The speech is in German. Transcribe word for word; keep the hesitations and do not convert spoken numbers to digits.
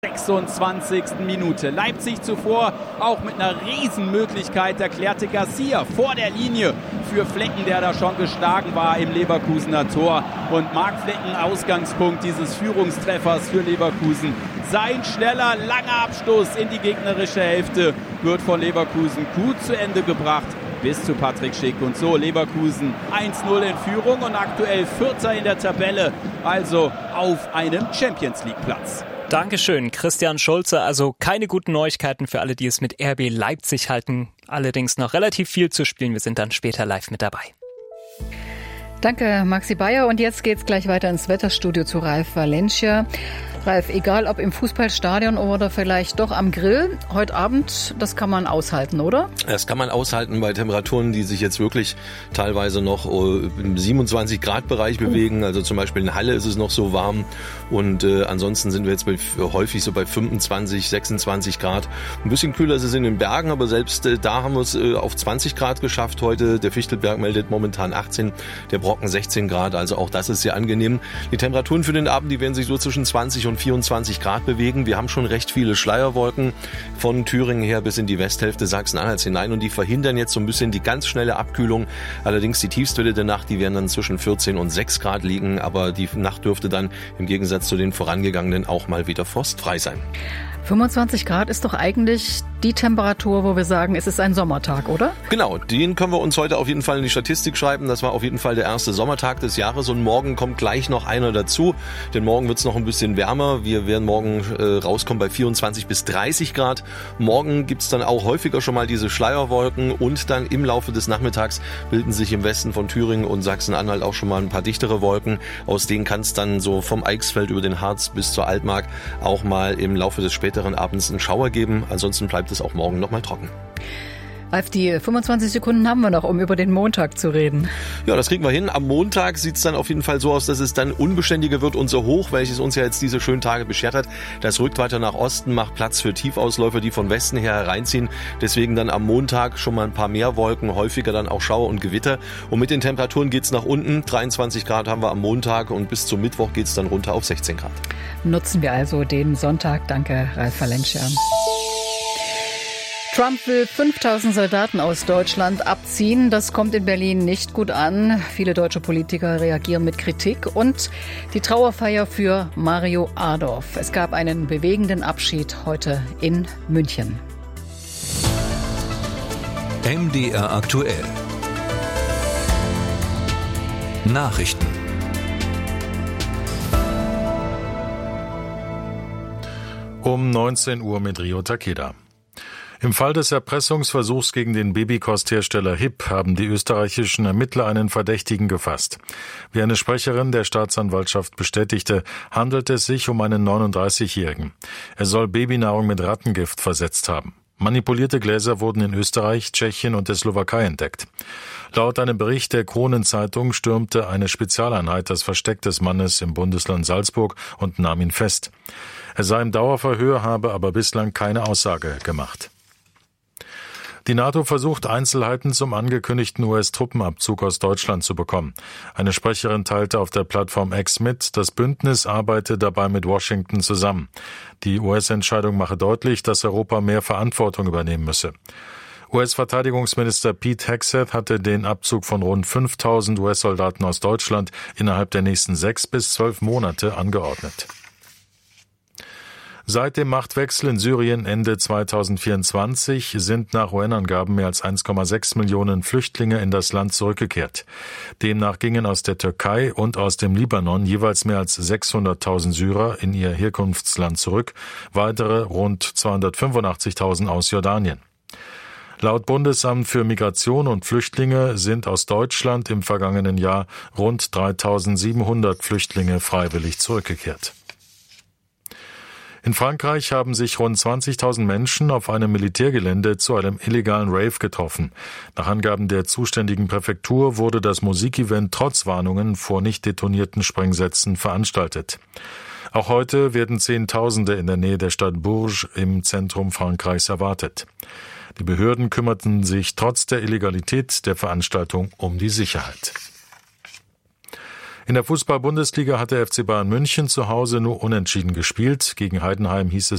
sechsundzwanzigsten Minute. Leipzig zuvor auch mit einer Riesenmöglichkeit. Da klärte Garcia vor der Linie für Flecken, der da schon geschlagen war im Leverkusener Tor. Und Marc Flecken, Ausgangspunkt dieses Führungstreffers für Leverkusen. Sein schneller, langer Abstoß in die gegnerische Hälfte wird von Leverkusen gut zu Ende gebracht. Bis zu Patrick Schick. Und so Leverkusen eins null in Führung und aktuell Vierter in der Tabelle. Also auf einem Champions-League-Platz. Dankeschön, Christian Schulze. Also keine guten Neuigkeiten für alle, die es mit R B Leipzig halten. Allerdings noch relativ viel zu spielen. Wir sind dann später live mit dabei. Danke, Maxi Bayer. Und jetzt geht's gleich weiter ins Wetterstudio zu Ralf Valencia. Ralf, egal ob im Fußballstadion oder vielleicht doch am Grill, heute Abend, das kann man aushalten, oder? Das kann man aushalten bei Temperaturen, die sich jetzt wirklich teilweise noch im siebenundzwanzig Grad Bereich bewegen. Also zum Beispiel in Halle ist es noch so warm und äh, ansonsten sind wir jetzt bei, häufig so bei fünfundzwanzig, sechsundzwanzig Grad. Ein bisschen kühler ist es in den Bergen, aber selbst äh, da haben wir es äh, auf zwanzig Grad geschafft heute. Der Fichtelberg meldet momentan achtzehn, der Brocken sechzehn Grad, also auch das ist sehr angenehm. Die Temperaturen für den Abend, die werden sich so zwischen zwanzig und vierundzwanzig Grad bewegen. Wir haben schon recht viele Schleierwolken von Thüringen her bis in die Westhälfte Sachsen-Anhalts hinein und die verhindern jetzt so ein bisschen die ganz schnelle Abkühlung. Allerdings die Tiefstwerte der Nacht, die werden dann zwischen vierzehn und sechs Grad liegen, aber die Nacht dürfte dann im Gegensatz zu den vorangegangenen auch mal wieder frostfrei sein. fünfundzwanzig Grad ist doch eigentlich die Temperatur, wo wir sagen, es ist ein Sommertag, oder? Genau, den können wir uns heute auf jeden Fall in die Statistik schreiben. Das war auf jeden Fall der erste Sommertag des Jahres und morgen kommt gleich noch einer dazu. Denn morgen wird es noch ein bisschen wärmer. Wir werden morgen äh, rauskommen bei vierundzwanzig bis dreißig Grad. Morgen gibt es dann auch häufiger schon mal diese Schleierwolken und dann im Laufe des Nachmittags bilden sich im Westen von Thüringen und Sachsen-Anhalt auch schon mal ein paar dichtere Wolken. Aus denen kann es dann so vom Eichsfeld über den Harz bis zur Altmark auch mal im Laufe des späteren Abends einen Schauer geben. Ansonsten bleibt es auch morgen noch mal trocken. Ralf, die fünfundzwanzig Sekunden haben wir noch, um über den Montag zu reden. Ja, das kriegen wir hin. Am Montag sieht es dann auf jeden Fall so aus, dass es dann unbeständiger wird und so hoch, welches uns ja jetzt diese schönen Tage beschert hat. Das rückt weiter nach Osten, macht Platz für Tiefausläufer, die von Westen her hereinziehen. Deswegen dann am Montag schon mal ein paar mehr Wolken, häufiger dann auch Schauer und Gewitter. Und mit den Temperaturen geht es nach unten. dreiundzwanzig Grad haben wir am Montag und bis zum Mittwoch geht es dann runter auf sechzehn Grad. Nutzen wir also den Sonntag. Danke, Ralf Valencia. Trump will fünftausend Soldaten aus Deutschland abziehen. Das kommt in Berlin nicht gut an. Viele deutsche Politiker reagieren mit Kritik. Und die Trauerfeier für Mario Adorf. Es gab einen bewegenden Abschied heute in München. M D R aktuell. Nachrichten. Um neunzehn Uhr mit Rio Takeda. Im Fall des Erpressungsversuchs gegen den Babykosthersteller H I P haben die österreichischen Ermittler einen Verdächtigen gefasst. Wie eine Sprecherin der Staatsanwaltschaft bestätigte, handelt es sich um einen neununddreißigjährigen. Er soll Babynahrung mit Rattengift versetzt haben. Manipulierte Gläser wurden in Österreich, Tschechien und der Slowakei entdeckt. Laut einem Bericht der Kronenzeitung stürmte eine Spezialeinheit das Versteck des Mannes im Bundesland Salzburg und nahm ihn fest. Er sei im Dauerverhör, habe aber bislang keine Aussage gemacht. Die NATO versucht, Einzelheiten zum angekündigten U S-Truppenabzug aus Deutschland zu bekommen. Eine Sprecherin teilte auf der Plattform X mit, das Bündnis arbeite dabei mit Washington zusammen. Die U S-Entscheidung mache deutlich, dass Europa mehr Verantwortung übernehmen müsse. U S-Verteidigungsminister Pete Hegseth hatte den Abzug von rund fünftausend U S-Soldaten aus Deutschland innerhalb der nächsten sechs bis zwölf Monate angeordnet. Seit dem Machtwechsel in Syrien Ende zweitausendvierundzwanzig sind nach U N-Angaben mehr als eins Komma sechs Millionen Flüchtlinge in das Land zurückgekehrt. Demnach gingen aus der Türkei und aus dem Libanon jeweils mehr als sechshunderttausend Syrer in ihr Herkunftsland zurück, weitere rund zweihundertfünfundachtzigtausend aus Jordanien. Laut Bundesamt für Migration und Flüchtlinge sind aus Deutschland im vergangenen Jahr rund dreitausendsiebenhundert Flüchtlinge freiwillig zurückgekehrt. In Frankreich haben sich rund zwanzigtausend Menschen auf einem Militärgelände zu einem illegalen Rave getroffen. Nach Angaben der zuständigen Präfektur wurde das Musikevent trotz Warnungen vor nicht detonierten Sprengsätzen veranstaltet. Auch heute werden Zehntausende in der Nähe der Stadt Bourges im Zentrum Frankreichs erwartet. Die Behörden kümmerten sich trotz der Illegalität der Veranstaltung um die Sicherheit. In der Fußball-Bundesliga hat der F C Bayern München zu Hause nur unentschieden gespielt. Gegen Heidenheim hieß es